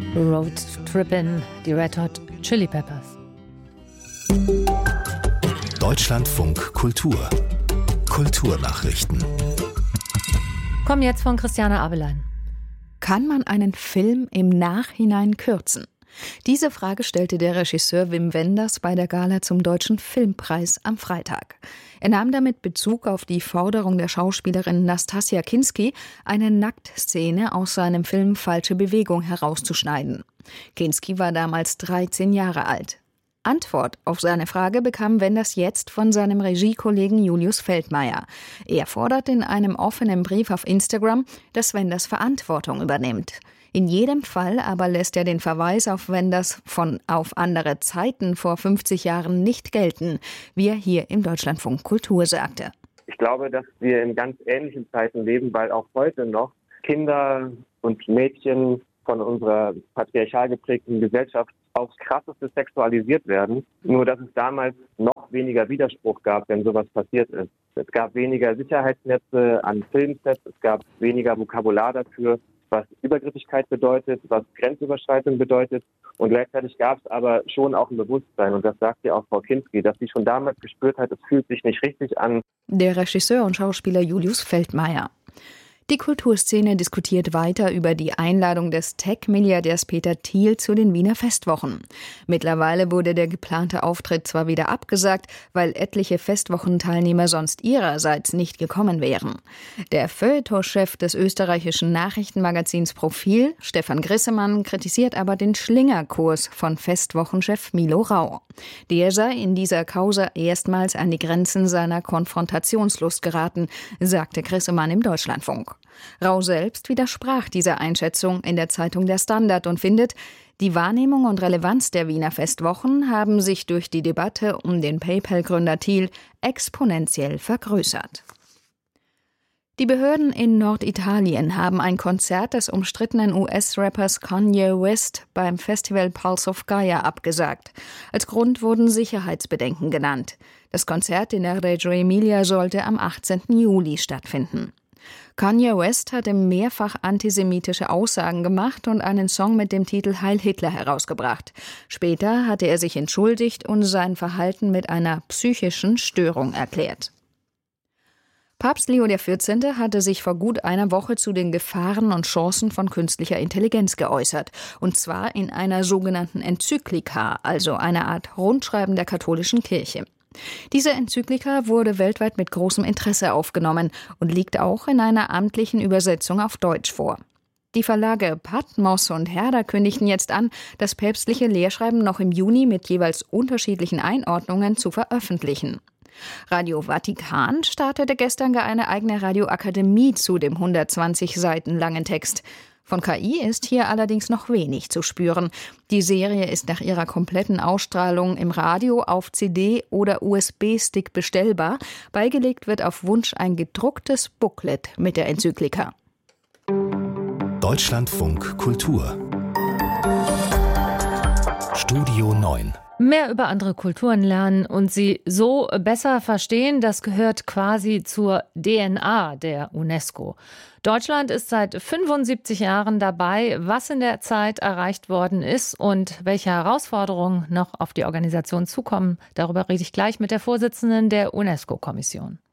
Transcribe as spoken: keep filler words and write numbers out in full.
Road Trippin', die Red Hot Chili Peppers. Deutschlandfunk Kultur. Kulturnachrichten. Kommen jetzt von Christiane Abelein. Kann man einen Film im Nachhinein kürzen? Diese Frage stellte der Regisseur Wim Wenders bei der Gala zum Deutschen Filmpreis am Freitag. Er nahm damit Bezug auf die Forderung der Schauspielerin Nastassja Kinski, eine Nacktszene aus seinem Film Falsche Bewegung herauszuschneiden. Kinski war damals dreizehn Jahre alt. Antwort auf seine Frage bekam Wenders jetzt von seinem Regiekollegen Julius Feldmeier. Er fordert in einem offenen Brief auf Instagram, dass Wenders Verantwortung übernimmt. In jedem Fall aber lässt er den Verweis auf Wenders von auf andere Zeiten vor fünfzig Jahren nicht gelten, wie er hier im Deutschlandfunk Kultur sagte. Ich glaube, dass wir in ganz ähnlichen Zeiten leben, weil auch heute noch Kinder und Mädchen von unserer patriarchal geprägten Gesellschaft aufs Krasseste sexualisiert werden. Nur, dass es damals noch weniger Widerspruch gab, wenn sowas passiert ist. Es gab weniger Sicherheitsnetze an Filmsets, es gab weniger Vokabular dafür, was Übergriffigkeit bedeutet, was Grenzüberschreitung bedeutet. Und gleichzeitig gab es aber schon auch ein Bewusstsein, und das sagt ja auch Frau Kinski, dass sie schon damals gespürt hat, es fühlt sich nicht richtig an. Der Regisseur und Schauspieler Julius Feldmeier. Die Kulturszene diskutiert weiter über die Einladung des Tech-Milliardärs Peter Thiel zu den Wiener Festwochen. Mittlerweile wurde der geplante Auftritt zwar wieder abgesagt, weil etliche Festwochenteilnehmer sonst ihrerseits nicht gekommen wären. Der Feuilleton-Chef des österreichischen Nachrichtenmagazins Profil, Stefan Grissemann, kritisiert aber den Schlingerkurs von Festwochenchef Milo Rau. Der sei in dieser Causa erstmals an die Grenzen seiner Konfrontationslust geraten, sagte Grissemann im Deutschlandfunk. Rau selbst widersprach dieser Einschätzung in der Zeitung Der Standard und findet, die Wahrnehmung und Relevanz der Wiener Festwochen haben sich durch die Debatte um den PayPal-Gründer Thiel exponentiell vergrößert. Die Behörden in Norditalien haben ein Konzert des umstrittenen U S-Rappers Kanye West beim Festival Pulse of Gaia abgesagt. Als Grund wurden Sicherheitsbedenken genannt. Das Konzert in der Reggio Emilia sollte am achtzehnten Juli stattfinden. Kanye West hatte mehrfach antisemitische Aussagen gemacht und einen Song mit dem Titel Heil Hitler herausgebracht. Später hatte er sich entschuldigt und sein Verhalten mit einer psychischen Störung erklärt. Papst Leo der vierzehnte hatte sich vor gut einer Woche zu den Gefahren und Chancen von künstlicher Intelligenz geäußert. Und zwar in einer sogenannten Enzyklika, also einer Art Rundschreiben der katholischen Kirche. Diese Enzyklika wurde weltweit mit großem Interesse aufgenommen und liegt auch in einer amtlichen Übersetzung auf Deutsch vor. Die Verlage Patmos und Herder kündigten jetzt an, das päpstliche Lehrschreiben noch im Juni mit jeweils unterschiedlichen Einordnungen zu veröffentlichen. Radio Vatikan startete gestern gar eine eigene Radioakademie zu dem hundertzwanzig Seiten langen Text. Von K I ist hier allerdings noch wenig zu spüren. Die Serie ist nach ihrer kompletten Ausstrahlung im Radio, auf C D oder U S B-Stick bestellbar. Beigelegt wird auf Wunsch ein gedrucktes Booklet mit der Enzyklika. Deutschlandfunk Kultur. Studio neun. Mehr über andere Kulturen lernen und sie so besser verstehen, das gehört quasi zur D N A der UNESCO. Deutschland ist seit fünfundsiebzig Jahren dabei, was in der Zeit erreicht worden ist und welche Herausforderungen noch auf die Organisation zukommen. Darüber rede ich gleich mit der Vorsitzenden der UNESCO-Kommission.